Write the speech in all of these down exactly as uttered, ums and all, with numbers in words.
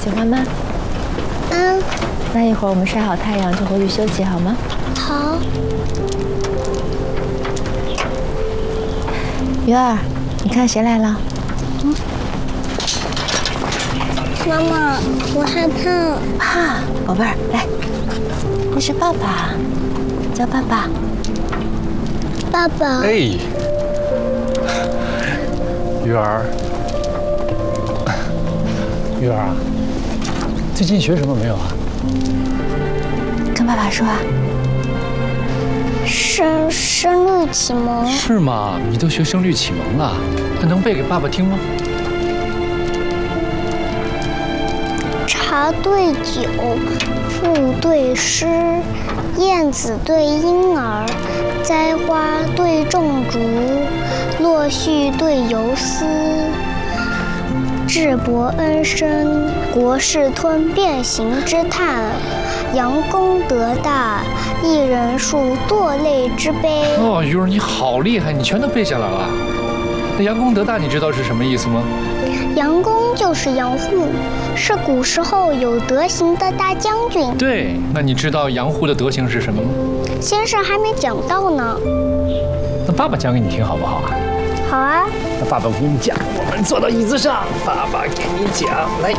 喜欢吗？ 嗯。 那一会儿我们晒好太阳就回去休息好吗？ 好。 鱼儿，你看谁来了？ 嗯。妈妈，我害怕。 怕，宝贝儿，来，这是爸爸，叫爸爸。 爸爸。 哎，鱼儿，鱼儿啊，最近学什么没有啊？ 跟爸爸说啊。 声声律启蒙。 是吗？你都学声律启蒙了？那能背给爸爸听吗？ 茶对酒，赋对诗，燕子对莺儿，栽花对种竹，落絮对游丝。智伯恩深，国士吞变形之叹。杨公德大，一人数堕泪之悲。 哦，鱼儿你好厉害，你全都背下来了。那杨公德大，你知道是什么意思吗？ 杨公就是杨户，是古时候有德行的大将军。 对，那你知道杨户的德行是什么吗？ 先生还没讲到呢。 那爸爸讲给你听好不好啊？ 好啊。 那爸爸给你讲，我们坐到椅子上，爸爸给你讲，来。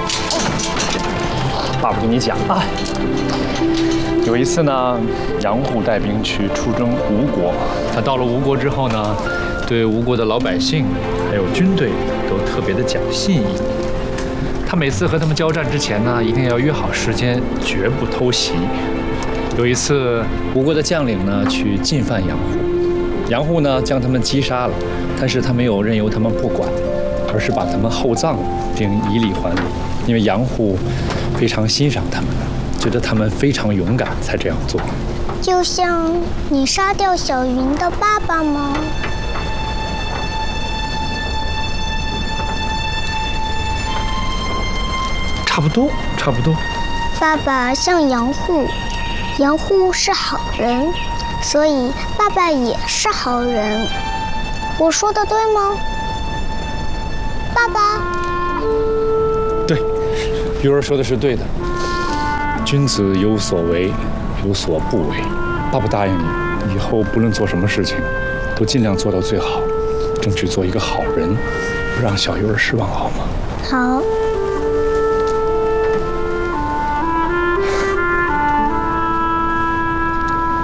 爸爸给你讲啊，有一次呢，杨户带兵去出征吴国，他到了吴国之后呢，对吴国的老百姓还有军队都特别的讲信义。他每次和他们交战之前呢，一定要约好时间，绝不偷袭。有一次，吴国的将领呢去进犯杨户，杨户呢将他们击杀了，但是他没有任由他们不管，而是把他们厚葬了，并以礼还礼，因为杨户非常欣赏他们，觉得他们非常勇敢，才这样做。 就像你杀掉小云的爸爸吗？ 差不多，差不多。 爸爸像杨户，杨户是好人，所以爸爸也是好人。我说的对吗？爸爸。 对，鱼儿说的是对的。君子有所为，有所不为。爸爸答应你，以后不论做什么事情，都尽量做到最好，争取做一个好人，不让小鱼儿失望，好吗？ 好。